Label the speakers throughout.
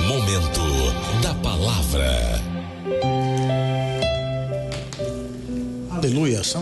Speaker 1: Momento da Palavra.
Speaker 2: Aleluia, são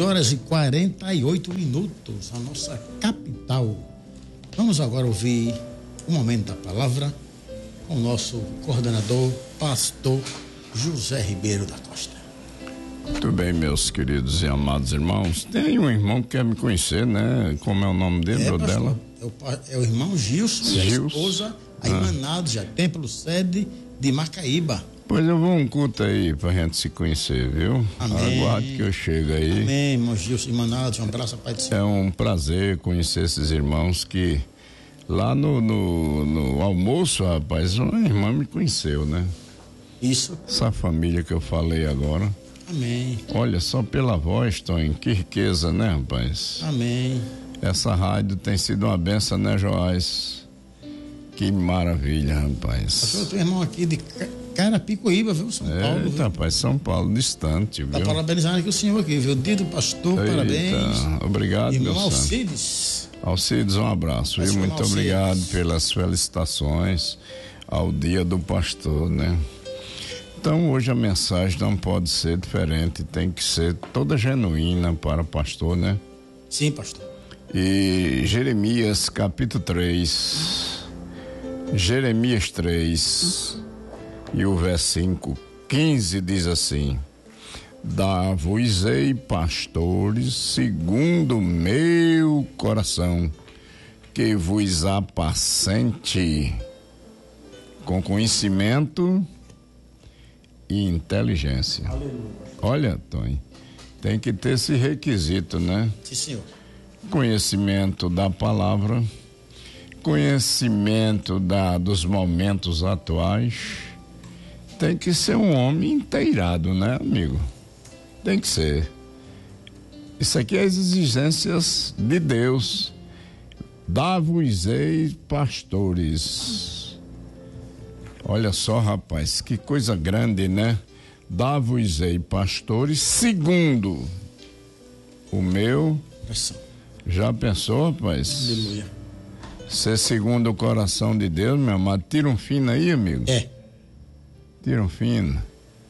Speaker 2: 14h48, a nossa capital. Vamos agora ouvir o Momento da Palavra com o nosso coordenador, pastor José Ribeiro da Costa.
Speaker 3: Muito bem, meus queridos e amados irmãos. Tem um irmão que quer me conhecer, né? Como é o nome dele ou dela?
Speaker 2: É o irmão Gilson e a esposa, a irmã Nádia, Templo Sede de Macaíba.
Speaker 3: Pois eu vou um culto aí pra gente se conhecer, viu?
Speaker 2: Amém.
Speaker 3: Aguarde que eu chego aí.
Speaker 2: Amém, irmão Gilson e irmã Nádia, um abraço, Pai do Senhor.
Speaker 3: É um prazer conhecer esses irmãos que lá no almoço, rapaz, uma irmã me conheceu, né?
Speaker 2: Isso.
Speaker 3: Essa família que eu falei agora.
Speaker 2: Amém.
Speaker 3: Olha, só pela voz, Tony, que riqueza, né, rapaz?
Speaker 2: Amém.
Speaker 3: Essa rádio tem sido uma benção, né, Joás? Que maravilha, rapaz.
Speaker 2: Eu tenho um irmão aqui de Carapicuíba, viu? São Paulo.
Speaker 3: Eita, rapaz, São Paulo, distante, viu?
Speaker 2: Tá parabenizando aqui o senhor aqui, viu? Dia do pastor,
Speaker 3: Eita,
Speaker 2: parabéns.
Speaker 3: Obrigado,
Speaker 2: irmão
Speaker 3: meu santo.
Speaker 2: Alcides.
Speaker 3: Alcides, um abraço, viu? Muito
Speaker 2: Alcides.
Speaker 3: Obrigado pelas felicitações ao dia do pastor, né? Então, hoje a mensagem não pode ser diferente, tem que ser toda genuína para o pastor, né?
Speaker 2: Sim, pastor.
Speaker 3: E Jeremias, capítulo 3, Jeremias 3, e o versículo 15 diz assim: Dar-vos-ei pastores segundo o meu coração, que vos apacente com conhecimento e inteligência.
Speaker 2: Aleluia.
Speaker 3: Olha, Tony, tem que ter esse requisito, né?
Speaker 2: Sim, senhor.
Speaker 3: Conhecimento da palavra, conhecimento dos momentos atuais. Tem que ser um homem inteirado, né, amigo? Tem que ser. Isso aqui é as exigências de Deus. Dar-vos-ei pastores. Olha só, rapaz, que coisa grande, né? Dar-vos-ei pastores segundo o meu. Já pensou, rapaz?
Speaker 2: Aleluia.
Speaker 3: Ser segundo o coração de Deus, meu amado. Tira um fino aí, amigo.
Speaker 2: É.
Speaker 3: Tira um fino.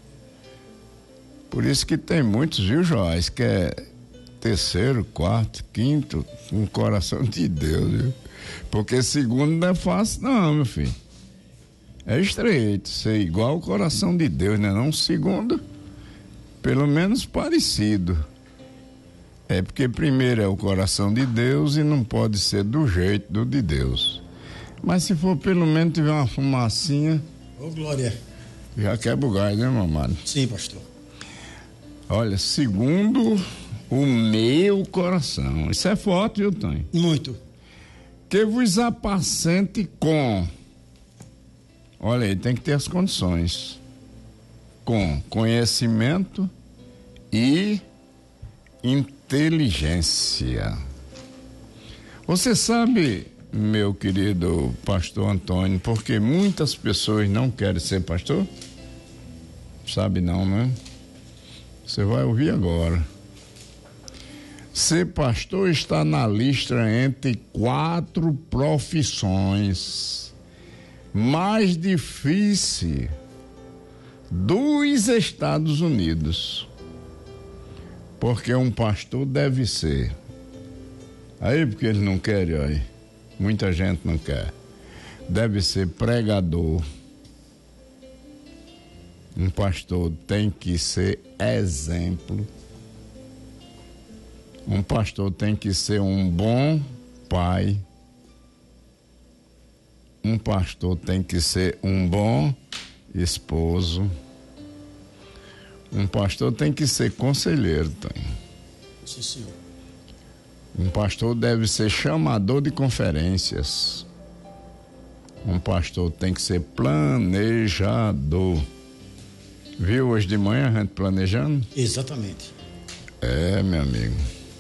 Speaker 3: Por isso que tem muitos, viu, Joás, que é terceiro, quarto, quinto, um coração de Deus, viu? Porque segundo não é fácil, não, meu filho. É estreito, ser igual ao coração de Deus, né? Não segundo, pelo menos parecido. É porque primeiro é o coração de Deus e não pode ser do jeito do de Deus. Mas se for pelo menos tiver uma fumacinha.
Speaker 2: Ô, glória.
Speaker 3: Já quebra o gás, né, meu amado?
Speaker 2: Sim, pastor.
Speaker 3: Olha, segundo o meu coração. Isso é forte, viu, Tony?
Speaker 2: Muito.
Speaker 3: Que vos apacente com. Olha aí, tem que ter as condições. Com conhecimento e inteligência. Você sabe, meu querido pastor Antônio, porque muitas pessoas não querem ser pastor? Sabe não, né? Você vai ouvir agora. Ser pastor está na lista entre 4 profissões mais difíceis dos Estados Unidos. Porque um pastor deve ser. Aí porque eles não querem, aí. Muita gente não quer. Deve ser pregador. Um pastor tem que ser exemplo. Um pastor tem que ser um bom pai. Um pastor tem que ser um bom esposo. Um pastor tem que ser conselheiro, Tony.
Speaker 2: Sim, senhor.
Speaker 3: Um pastor deve ser chamador de conferências. Um pastor tem que ser planejador. Viu hoje de manhã a gente planejando?
Speaker 2: Exatamente.
Speaker 3: É, meu amigo.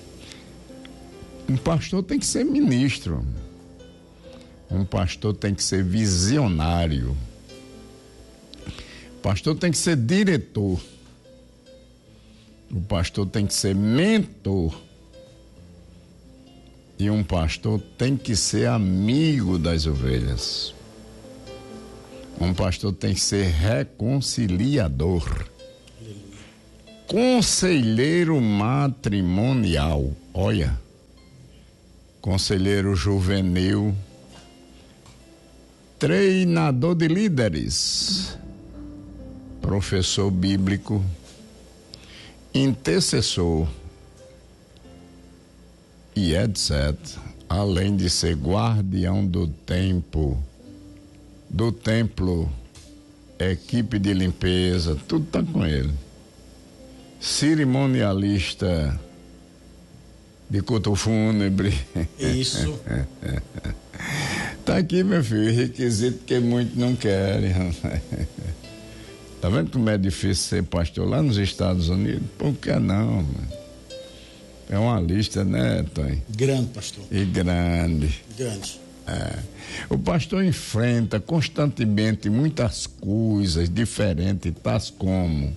Speaker 3: Um pastor tem que ser ministro. Um pastor tem que ser visionário. O pastor tem que ser diretor. O pastor tem que ser mentor. E um pastor tem que ser amigo das ovelhas. Um pastor tem que ser reconciliador. Conselheiro matrimonial. Olha. Conselheiro juvenil. Treinador de líderes. Professor bíblico. Intercessor. E etc. Além de ser guardião do templo, equipe de limpeza, tudo tá com ele. Cerimonialista de culto fúnebre.
Speaker 2: Isso.
Speaker 3: Tá aqui, meu filho, requisito que muitos não querem. Tá vendo como é difícil ser pastor lá nos Estados Unidos? Por que não, mano? É uma lista, né, Tony?
Speaker 2: Grande, pastor.
Speaker 3: E grande.
Speaker 2: Grande.
Speaker 3: O pastor enfrenta constantemente muitas coisas diferentes, tais como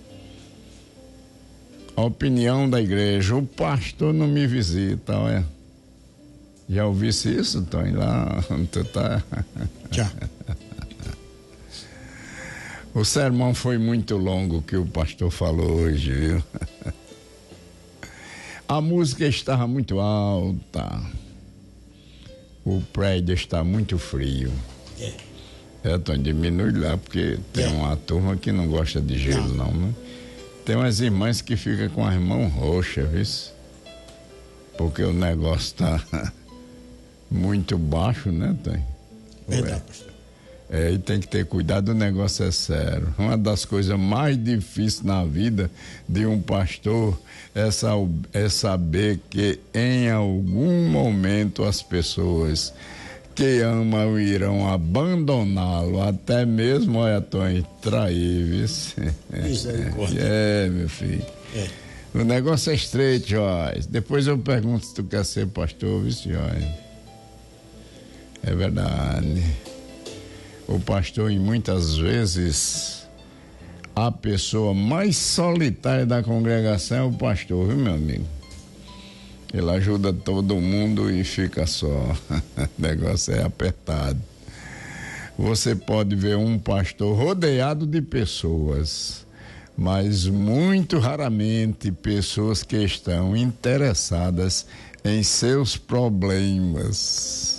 Speaker 3: a opinião da igreja. O pastor não me visita, olha. Já ouvisse isso, Tony? Lá, tu tá...
Speaker 2: Já.
Speaker 3: O sermão foi muito longo que o pastor falou hoje, viu? A música estava muito alta. O prédio está muito frio. Então diminui lá, porque tem uma turma que não gosta de gelo, não, né? Tem umas irmãs que ficam com as mãos roxas, viu? Porque o negócio está muito baixo, né, Tony?
Speaker 2: Verdade, pastor.
Speaker 3: E tem que ter cuidado, o negócio é sério. Uma das coisas mais difíceis na vida de um pastor é saber que em algum momento as pessoas que amam irão abandoná-lo, até mesmo, olha, Tony, trair, viu?
Speaker 2: Misericórdia.
Speaker 3: Meu filho. O negócio é estreito, Joyce. Depois eu pergunto se tu quer ser pastor, viu, Joyce? É verdade. O pastor, e muitas vezes, a pessoa mais solitária da congregação é o pastor, viu, meu amigo? Ele ajuda todo mundo e fica só. O negócio é apertado. Você pode ver um pastor rodeado de pessoas, mas muito raramente pessoas que estão interessadas em seus problemas,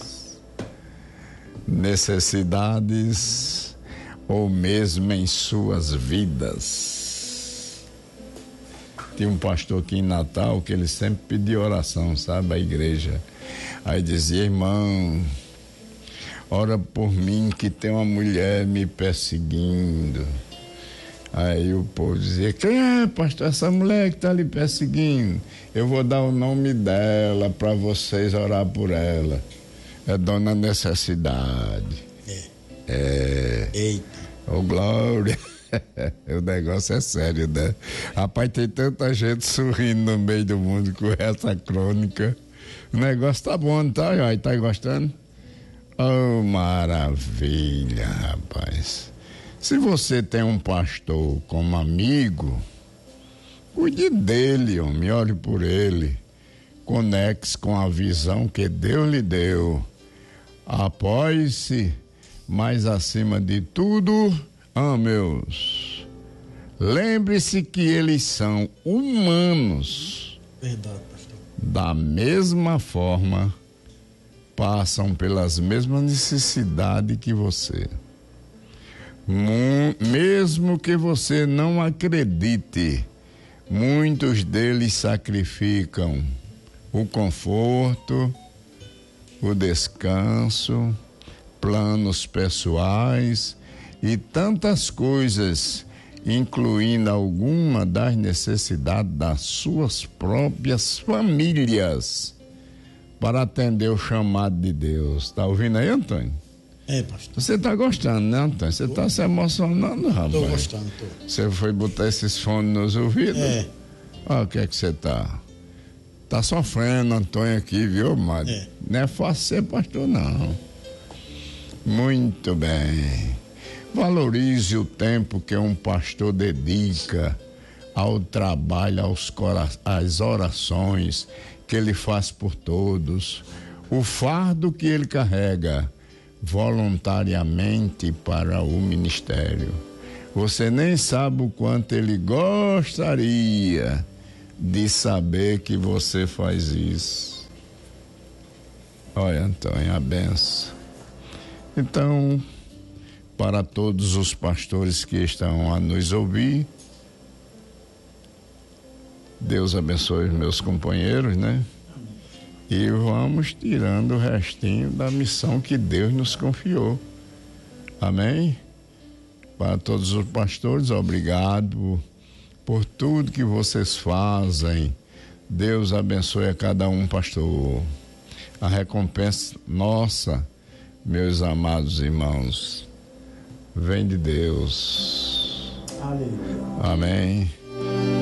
Speaker 3: necessidades ou mesmo em suas vidas. Tinha um pastor aqui em Natal que ele sempre pedia oração, sabe, à igreja. Aí dizia: irmão, ora por mim que tem uma mulher me perseguindo. Aí o povo dizia: quem é, pastor, essa mulher que está lhe perseguindo? Eu vou dar o nome dela para vocês orar por ela. É Dona Necessidade. Eita. Ô, glória. O negócio é sério, né? Rapaz, tem tanta gente sorrindo no meio do mundo com essa crônica. O negócio tá bom, não tá, Joy? Tá gostando? Oh, maravilha, rapaz. Se você tem um pastor como amigo, cuide dele, homem, ore por ele. Conecte-se com a visão que Deus lhe deu. Apoie-se, mas acima de tudo, ame-os. Lembre-se que eles são humanos.
Speaker 2: Verdade, pastor.
Speaker 3: Da mesma forma, passam pelas mesmas necessidades que você. Mesmo que você não acredite, muitos deles sacrificam o conforto, o descanso, planos pessoais e tantas coisas, incluindo alguma das necessidades das suas próprias famílias, para atender o chamado de Deus. Tá ouvindo aí, Antônio?
Speaker 2: Pastor.
Speaker 3: Você tá gostando, né, Antônio? Você tá se emocionando, rapaz?
Speaker 2: Tô gostando, tô.
Speaker 3: Você foi botar esses fones nos ouvidos? Olha o que é que você tá. Tá sofrendo, Antônio, aqui, viu, Mário? Não é fácil ser pastor, não. Muito bem. Valorize o tempo que um pastor dedica ao trabalho, às orações que ele faz por todos, o fardo que ele carrega. voluntariamente para o ministério. Você nem sabe o quanto ele gostaria de saber que você faz isso. Olha, Antônio, a benção. Então, para todos os pastores que estão a nos ouvir, Deus abençoe os meus companheiros, né? E vamos tirando o restinho da missão que Deus nos confiou. Amém? Para todos os pastores, obrigado por tudo que vocês fazem. Deus abençoe a cada um, pastor. A recompensa nossa, meus amados irmãos, vem de Deus.
Speaker 2: Aleluia.
Speaker 3: Amém.